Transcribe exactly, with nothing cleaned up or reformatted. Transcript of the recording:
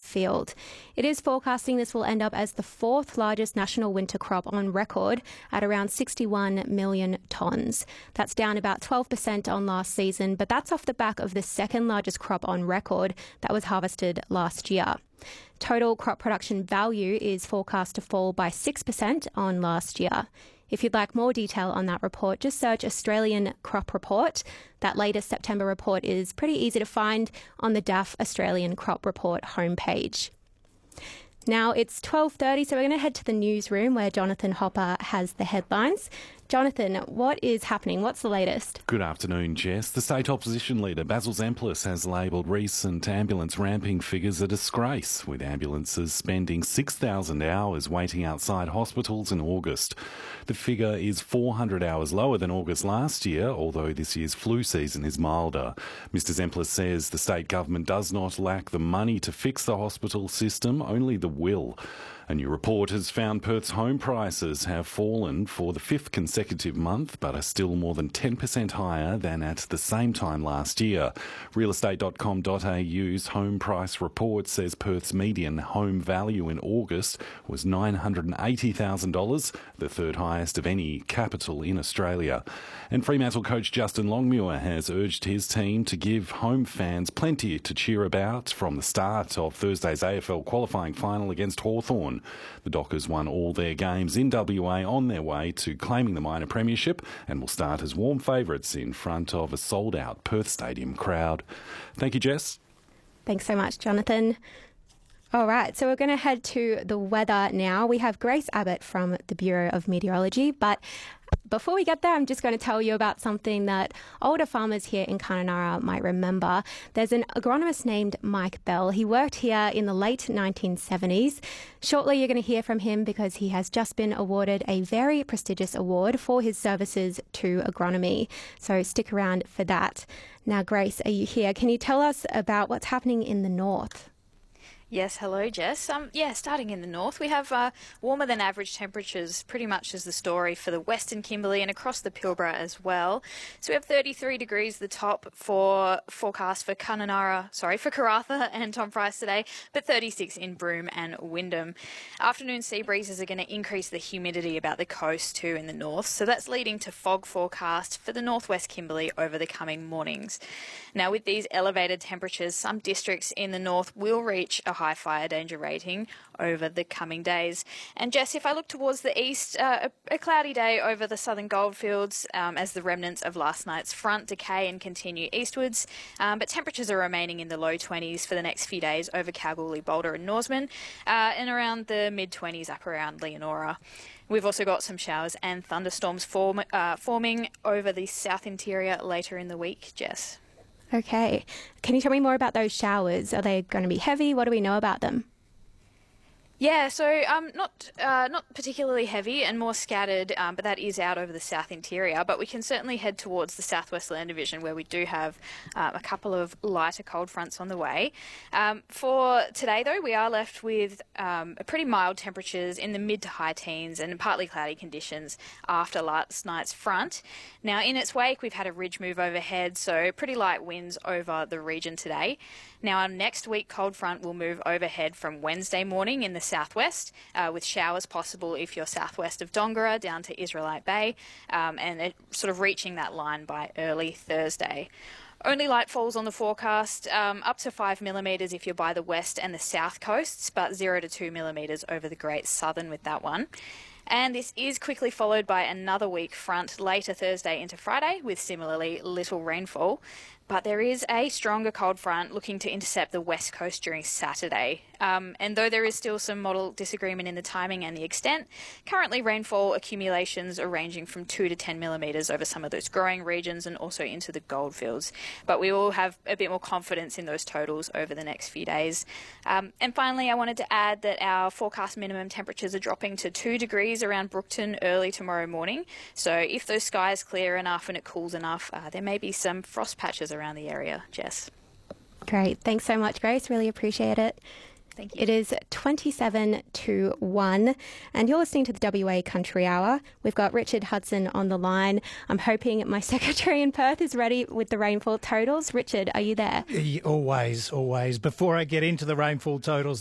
field. It is forecasting this will end up as the fourth largest national winter crop on record at around sixty-one million tonnes. That's down about twelve percent on last season, but that's off the back of the second largest crop on record that was harvested last year. Total crop production value is forecast to fall by six percent on last year. If you'd like more detail on that report, just search Australian Crop Report. That latest September report is pretty easy to find on the D A F Australian Crop Report homepage. Now it's twelve thirty, so we're going to head to the newsroom where Jonathan Hopper has the headlines. Jonathan, what is happening? What's the latest? Good afternoon, Jess. The state opposition leader, Basil Zemplis, has labelled recent ambulance ramping figures a disgrace, with ambulances spending six thousand hours waiting outside hospitals in August. The figure is four hundred hours lower than August last year, although this year's flu season is milder. Mister Zemplis says the state government does not lack the money to fix the hospital system, only the will. A new report has found Perth's home prices have fallen for the fifth consecutive month, but are still more than ten percent higher than at the same time last year. real estate dot com dot a u's home price report says Perth's median home value in August was nine hundred eighty thousand dollars, the third highest of any capital in Australia. And Fremantle coach Justin Longmuir has urged his team to give home fans plenty to cheer about from the start of Thursday's A F L qualifying final against Hawthorn. The Dockers won all their games in W A on their way to claiming the minor premiership and will start as warm favourites in front of a sold-out Perth Stadium crowd. Thank you, Jess. Thanks so much, Jonathan. All right, so we're going to head to the weather now. We have Grace Abbott from the Bureau of Meteorology, but before we get there, I'm just going to tell you about something that older farmers here in Kununurra might remember. There's an agronomist named Mike Bell. He worked here in the late nineteen seventies. Shortly, you're going to hear from him because he has just been awarded a very prestigious award for his services to agronomy. So stick around for that. Now, Grace, are you here? Can you tell us about what's happening in the north? Yes, hello, Jess. Um, yeah, starting in the north, we have uh, warmer than average temperatures, pretty much as the story for the Western Kimberley and across the Pilbara as well. So we have thirty-three degrees the top for forecast for Kununurra, sorry, for Karratha and Tom Price today, but thirty-six in Broome and Wyndham. Afternoon sea breezes are going to increase the humidity about the coast too in the north, so that's leading to fog forecast for the northwest Kimberley over the coming mornings. Now, with these elevated temperatures, some districts in the north will reach a high fire danger rating over the coming days. And Jess, if I look towards the east, uh, a, a cloudy day over the southern goldfields um, as the remnants of last night's front decay and continue eastwards, um, but temperatures are remaining in the low twenties for the next few days over Kalgoorlie, Boulder and Norseman, uh, and around the mid twenties up around Leonora. We've also got some showers and thunderstorms form, uh, forming over the south interior later in the week, Jess. Okay. Can you tell me more about those showers? Are they going to be heavy? What do we know about them? Yeah, so um, not uh, not particularly heavy and more scattered, um, but that is out over the south interior. But we can certainly head towards the southwest land division where we do have uh, a couple of lighter cold fronts on the way. Um, for today, though, we are left with um, pretty mild temperatures in the mid to high teens and partly cloudy conditions after last night's front. Now, in its wake, we've had a ridge move overhead, so pretty light winds over the region today. Now, our next week cold front will move overhead from Wednesday morning in the southwest, uh, with showers possible if you're southwest of Dongara down to Israelite Bay, um, and it sort of reaching that line by early Thursday. Only light falls on the forecast, um, up to five millimetres if you're by the west and the south coasts, but zero to two millimetres over the Great Southern with that one. And this is quickly followed by another weak front later Thursday into Friday with similarly little rainfall. But there is a stronger cold front looking to intercept the west coast during Saturday. Um, and though there is still some model disagreement in the timing and the extent, currently rainfall accumulations are ranging from two to ten millimetres over some of those growing regions and also into the goldfields. But we will have a bit more confidence in those totals over the next few days. Um, and finally, I wanted to add that our forecast minimum temperatures are dropping to two degrees around Brookton early tomorrow morning. So if those skies clear enough and it cools enough, uh, there may be some frost patches around the area, Jess. Great. Thanks so much, Grace. Really appreciate it. Thank you. It is twenty-seven to one, and you're listening to the W A Country Hour. We've got Richard Hudson on the line. I'm hoping my secretary in Perth is ready with the rainfall totals. Richard, are you there? Always, always. Before I get into the rainfall totals,